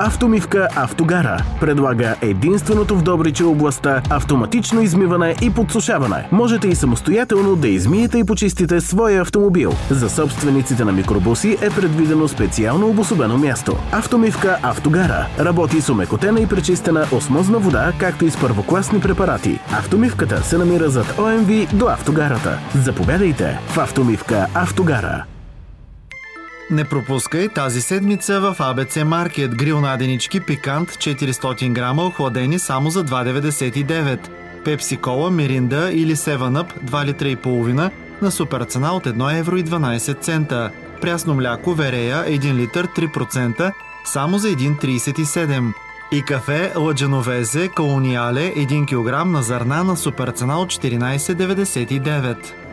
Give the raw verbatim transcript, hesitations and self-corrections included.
Автомивка Автогара предлага единственото в Добрич областта автоматично измиване и подсушаване. Можете и самостоятелно да измиете и почистите своя автомобил. За собствениците на микробуси е предвидено специално обособено място. Автомивка Автогара работи с омекотена и пречистена осмозна вода, както и с първокласни препарати. Автомивката се намира зад О М В до Автогарата. Заповядайте в Автомивка Автогара. Не пропускай тази седмица в А Б Ц Маркет грил наденички пикант четиристотин грама охладени само за два деветдесет и девет. Пепси Кола, Миринда или севън ъп два литра и половина на супер цена от едно евро и дванадесет цента. Прясно мляко Верея един литър три процента само за един тридесет и седем. И кафе Ладжановезе Колониале един килограм на зърна на супер цена от четиринадесет деветдесет и девет.